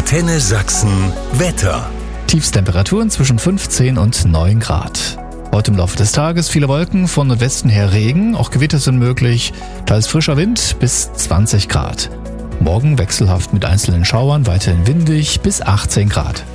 Antenne Sachsen Wetter. Tiefstemperaturen zwischen 15 und 9 Grad. Heute im Laufe des Tages viele Wolken, von Nordwesten her Regen, auch Gewitter sind möglich, teils frischer Wind bis 20 Grad. Morgen wechselhaft mit einzelnen Schauern, weiterhin windig bis 18 Grad.